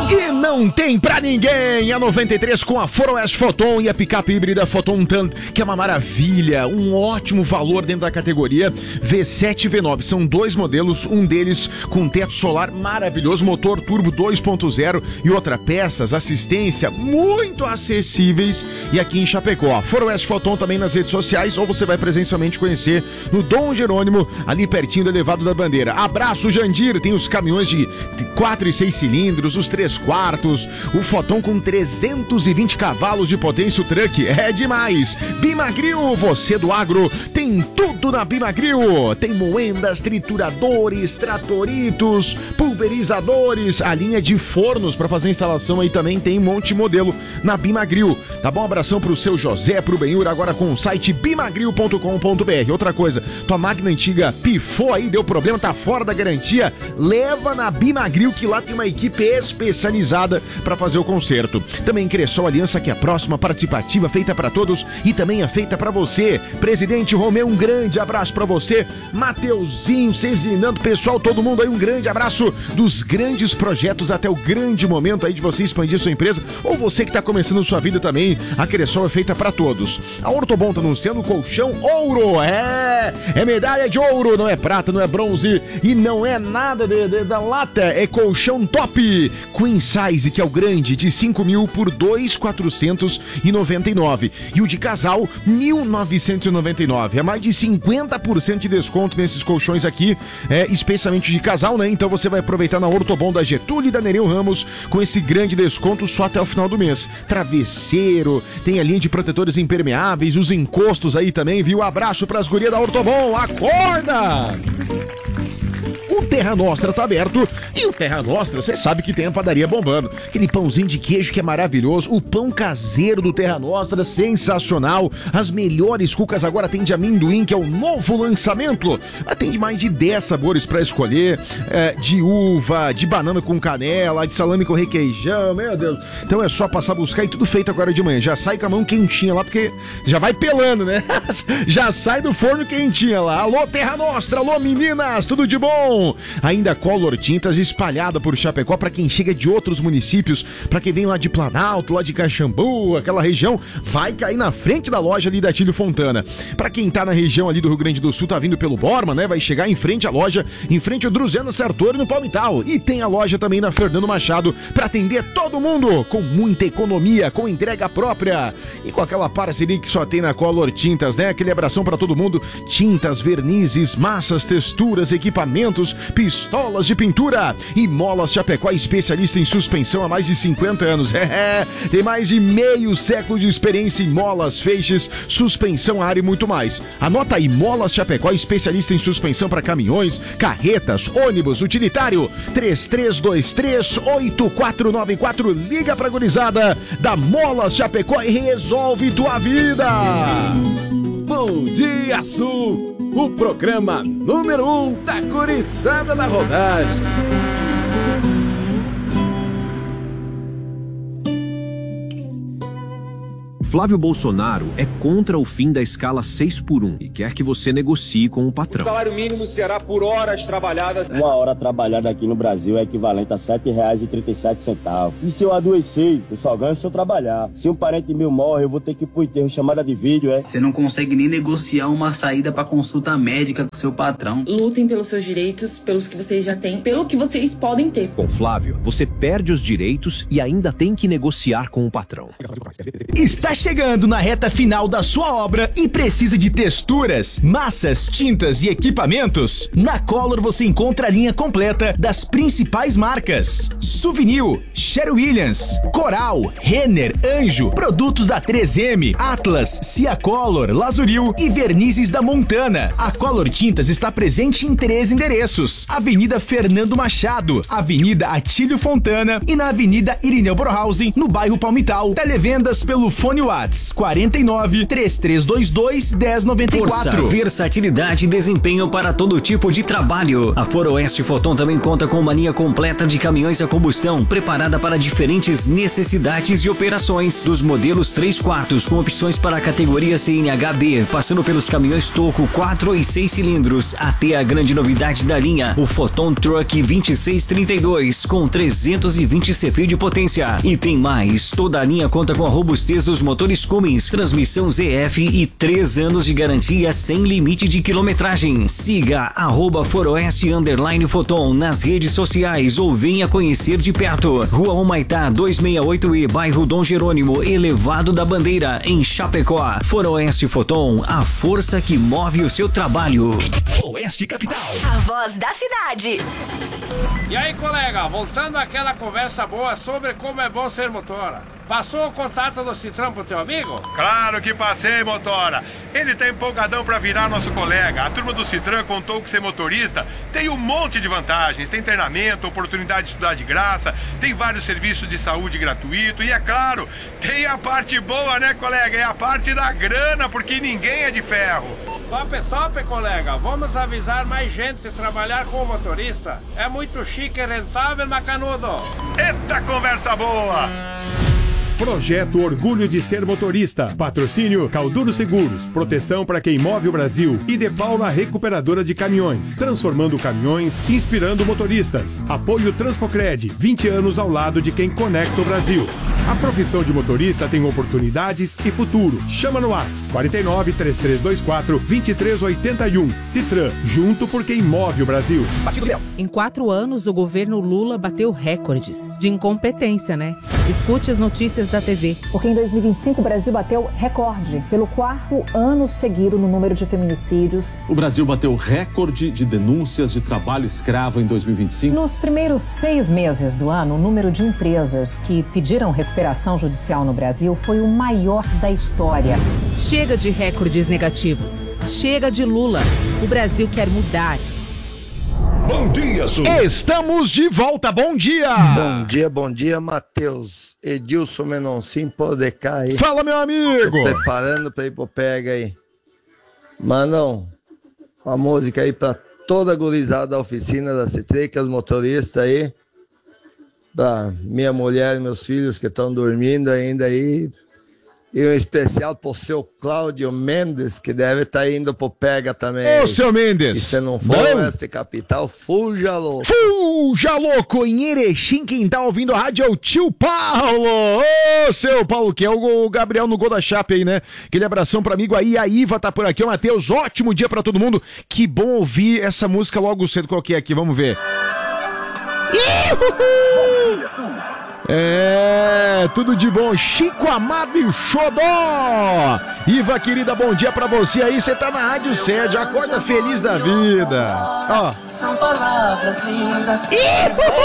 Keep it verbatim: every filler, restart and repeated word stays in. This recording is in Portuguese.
E não tem pra ninguém, a noventa e três com a Foroeste Foton e a picape híbrida Foton Tan, que é uma maravilha, um ótimo valor dentro da categoria V sete e V nove. São dois modelos, um deles com teto solar maravilhoso, motor turbo dois ponto zero e outra peças, assistência muito acessíveis. E aqui em Chapecó, Foroeste Foton também nas redes sociais, ou você vai presencialmente conhecer no Dom Jerônimo, ali pertinho do Elevado da Bandeira. Abraço, Jandir, tem os caminhões de quatro e seis cilindros, os três quartos, o Foton com trezentos e vinte cavalos de potência, o truck é demais. Bimagril, você do agro, tem tudo na Bimagril. Tem moendas, trituradores, tratoritos, pulverizadores, a linha de fornos para fazer instalação aí também tem um monte de modelo na Bimagril. Tá bom? Abração pro seu José, pro Benhur, agora com o site bimagril ponto com ponto br. Outra coisa, tua máquina antiga pifou aí, deu problema, tá fora da garantia, leva na Bimagril que lá tem uma equipe especializada para fazer o conserto. Também Cressol Aliança, que é a próxima participativa, feita para todos e também é feita para você. Presidente Romeu, um grande abraço para você. Mateuzinho, Cezinando, pessoal, todo mundo aí, um grande abraço dos grandes projetos até o grande momento aí de você expandir sua empresa ou você que tá começando sua vida também. A Cressol é feita para todos. A Ortobon tá anunciando o colchão ouro. É, é medalha de ouro, não é prata, não é bronze e não é nada de, de, da lata, é colchão top. Queen Size, que é o grande, de cinco mil por dois mil quatrocentos e noventa e nove. E o de casal, mil novecentos e noventa e nove. É mais de cinquenta por cento de desconto nesses colchões aqui, é, especialmente de casal, né? Então você vai aproveitar na Ortobon da Getúlio e da Nereu Ramos com esse grande desconto só até o final do mês. Travesseiro, tem a linha de protetores impermeáveis, os encostos aí também, viu? Abraço pras gurias da Ortobon, acorda! O Terra Nostra tá aberto e o Terra Nostra, você sabe que tem a padaria bombando. Aquele pãozinho de queijo que é maravilhoso, o pão caseiro do Terra Nostra, sensacional. As melhores cucas agora tem de amendoim, que é o novo lançamento. Tem de mais de dez sabores pra escolher, é, de uva, de banana com canela, de salame com requeijão, meu Deus. Então é só passar a buscar e tudo feito agora de manhã. Já sai com a mão quentinha lá, porque já vai pelando, né? Já sai do forno quentinha lá. Alô, Terra Nostra, alô, meninas, tudo de bom? Ainda Color Tintas espalhada por Chapecó para quem chega de outros municípios, para quem vem lá de Planalto, lá de Caxambu, aquela região, vai cair na frente da loja ali da Tílio Fontana. Para quem tá na região ali do Rio Grande do Sul, tá vindo pelo Borma, né? Vai chegar em frente à loja, em frente ao Druziano Sartori no Palmital. E tem a loja também na Fernando Machado para atender todo mundo com muita economia, com entrega própria e com aquela parceria que só tem na Color Tintas, né? Aquele abração para todo mundo. Tintas, vernizes, massas, texturas, equipamentos, pistolas de pintura e Molas Chapecó, especialista em suspensão há mais de cinquenta anos. É, tem mais de meio século de experiência em molas, feixes, suspensão, ar e muito mais. Anota aí, Molas Chapecó, especialista em suspensão para caminhões, carretas, ônibus, utilitário. Três três dois três, oito quatro nove quatro. Liga pra gurizada da Molas Chapecó e resolve tua vida. Bom Dia Sul, o programa número um da gurizada da rodagem. Flávio Bolsonaro é contra o fim da escala seis por um e quer que você negocie com o patrão. O salário mínimo será por horas trabalhadas. Uma hora trabalhada aqui no Brasil é equivalente a sete reais e trinta e sete centavos. E se eu adoecer, eu só ganho se eu trabalhar. Se um parente meu morre, eu vou ter que ir pro enterro, chamada de vídeo, é? Você não consegue nem negociar uma saída pra consulta médica com seu patrão. Lutem pelos seus direitos, pelos que vocês já têm, pelo que vocês podem ter. Com Flávio, você perde os direitos e ainda tem que negociar com o patrão. Está chegando na reta final da sua obra e precisa de texturas, massas, tintas e equipamentos? Na Color você encontra a linha completa das principais marcas: Souvenir, Sherwin-Williams, Coral, Renner, Anjo, produtos da três M, Atlas, Ciacolor, Lazuril e vernizes da Montana. A Color Tintas está presente em três endereços: Avenida Fernando Machado, Avenida Atílio Fontana e na Avenida Irineu Borhausen, no bairro Palmital. Televendas pelo fone Whats quarenta e nove, três três dois dois, dez noventa e quatro. Força, versatilidade e desempenho para todo tipo de trabalho. A Foroeste Foton também conta com uma linha completa de caminhões a combustão combustão, preparada para diferentes necessidades e operações. Dos modelos três quartos com opções para a categoria C N H B, passando pelos caminhões Toco quatro e seis cilindros, até a grande novidade da linha, o Foton Truck vinte e seis trinta e dois, com trezentos e vinte C P de potência. E tem mais, toda a linha conta com a robustez dos motores Cummins, transmissão Z F e três anos de garantia sem limite de quilometragem. Siga arroba Foroeste underline Foton nas redes sociais ou venha conhecer de perto. Rua Humaitá duzentos e sessenta e oito E, bairro Dom Jerônimo, Elevado da Bandeira, em Chapecó. Foroeste Foton, a força que move o seu trabalho. Oeste Capital. A voz da cidade. E aí, colega, voltando àquela conversa boa sobre como é bom ser motora. Passou o contato do Citrão pro teu amigo? Claro que passei, motora. Ele tá empolgadão pra virar nosso colega. A turma do Citrão contou que ser motorista tem um monte de vantagens. Tem treinamento, oportunidade de estudar de graça, tem vários serviços de saúde gratuito e, é claro, tem a parte boa, né, colega? É a parte da grana, porque ninguém é de ferro. Top, top, colega. Vamos avisar mais gente a trabalhar como motorista. É muito chique e rentável, macanudo. Eita, conversa boa! Projeto Orgulho de Ser Motorista. Patrocínio Calduro Seguros. Proteção para quem move o Brasil. E De Paula Recuperadora de Caminhões. Transformando caminhões, inspirando motoristas. Apoio Transpocred. vinte anos ao lado de quem conecta o Brasil. A profissão de motorista tem oportunidades e futuro. Chama no WhatsApp quarenta e nove, três três dois quatro, vinte e três oitenta e um. Citran, junto por quem move o Brasil. Em quatro anos, o governo Lula bateu recordes de incompetência, né? Escute as notícias da T V. Porque em dois mil e vinte e cinco o Brasil bateu recorde pelo quarto ano seguido no número de feminicídios. O Brasil bateu recorde de denúncias de trabalho escravo em dois mil e vinte e cinco. Nos primeiros seis meses do ano, o número de empresas que pediram recuperação judicial no Brasil foi o maior da história. Chega de recordes negativos. Chega de Lula. O Brasil quer mudar. Bom dia, Sul. Estamos de volta, bom dia. Bom dia, bom dia, Matheus. Edilson Menoncin, pode cá aí. Fala, meu amigo. Tô preparando pra ir pro Pega aí. Mandam uma música aí pra toda a gurizada da oficina da Citric, os motoristas aí. Pra minha mulher e meus filhos que estão dormindo ainda aí. E um especial pro seu Cláudio Mendes, que deve estar tá indo pro Pega também. Ô, seu Mendes. E se não for o Oeste Capital, fuja louco. Fuja louco, em Erechim, quem tá ouvindo a rádio é o tio Paulo. Ô, seu Paulo, que é o Gabriel no gol da Chape aí, né? Aquele abração pro amigo aí, a Iva tá por aqui, o Matheus, ótimo dia pra todo mundo. Que bom ouvir essa música logo cedo, qual que é aqui, vamos ver. Ihuhu! É, tudo de bom, Chico Amado e o Xodó. Iva, querida, bom dia pra você aí, você tá na Rádio Sede, acorda feliz da vida. Ó. São palavras lindas.